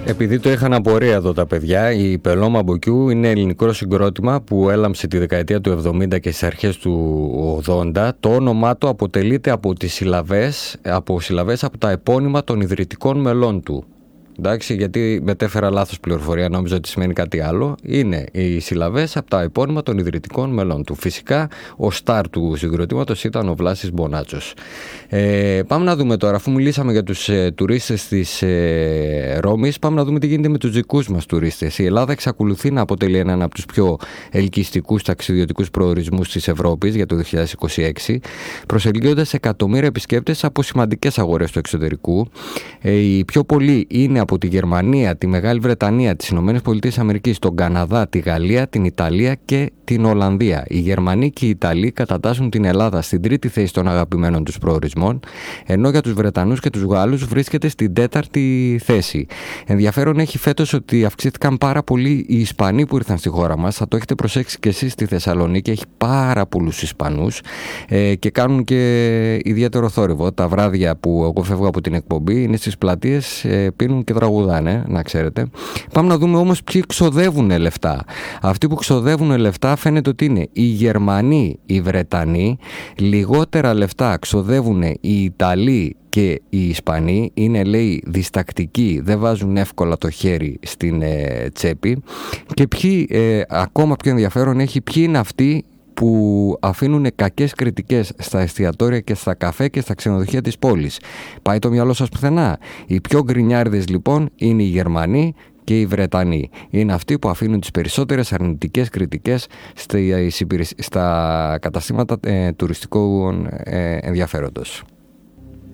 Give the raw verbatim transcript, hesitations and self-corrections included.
Επειδή το είχαν απορία εδώ τα παιδιά, η Πελώμα Μποκιού είναι ελληνικό συγκρότημα που έλαμψε τη δεκαετία του εβδομήντα και στις αρχές του ογδόντα. Το όνομά του αποτελείται από τις συλλαβές, από συλλαβές από τα επώνυμα των ιδρυτικών μελών του. Εντάξει, γιατί μετέφερα λάθος πληροφορία, νόμιζα ότι σημαίνει κάτι άλλο. Είναι οι συλλαβές από τα επώνυμα των ιδρυτικών μελών του. Φυσικά, ο στάρ του συγκροτήματος ήταν ο Βλάσης Μπονάτσος. Ε, πάμε να δούμε τώρα, αφού μιλήσαμε για τους ε, τουρίστες της ε, Ρώμης, πάμε να δούμε τι γίνεται με τους δικούς μας τουρίστες. Η Ελλάδα εξακολουθεί να αποτελεί έναν από τους πιο ελκυστικούς ταξιδιωτικούς προορισμούς της Ευρώπης για το δύο χιλιάδες είκοσι έξι, προσελκύοντας εκατομμύρια επισκέπτες από σημαντικές αγορές του εξωτερικού. Ε, οι πιο πολλοί είναι από τη Γερμανία, τη Μεγάλη Βρετανία, τις Ηνωμένες Πολιτείες Αμερικής, τον Καναδά, τη Γαλλία, την Ιταλία και την Ολλανδία. Οι Γερμανοί και οι Ιταλοί κατατάσσουν την Ελλάδα στην τρίτη θέση των αγαπημένων τους προορισμών, ενώ για τους Βρετανούς και τους Γάλλους βρίσκεται στην τέταρτη θέση. Ενδιαφέρον έχει φέτος ότι αυξήθηκαν πάρα πολύ οι Ισπανοί που ήρθαν στη χώρα μας. Θα το έχετε προσέξει και εσείς στη Θεσσαλονίκη, έχει πάρα πολλούς Ισπανούς ε, και κάνουν και ιδιαίτερο θόρυβο. Τα βράδια που εγώ φεύγω από την εκπομπή είναι στις πλατείες, ε, πίνουν και τραγουδάνε, να ξέρετε. Πάμε να δούμε όμως ποιοι ξοδεύουν λεφτά. Αυτοί που ξοδεύουν λεφτά φαίνεται ότι είναι οι Γερμανοί, οι Βρετανοί. Λιγότερα λεφτά ξοδεύουν οι Ιταλοί και οι Ισπανοί. Είναι, λέει, διστακτικοί, δεν βάζουν εύκολα το χέρι στην ε, τσέπη. Και ποιοι, ε, ακόμα πιο ενδιαφέρον έχει, ποιοι είναι αυτοί που αφήνουν κακές κριτικές στα εστιατόρια και στα καφέ και στα ξενοδοχεία της πόλης. Πάει το μυαλό σας πουθενά? Οι πιο γκρινιάριδες λοιπόν είναι οι Γερμανοί και οι Βρετανοί. Είναι αυτοί που αφήνουν τις περισσότερες αρνητικές κριτικές στα καταστήματα ε, τουριστικού ε, ενδιαφέροντος.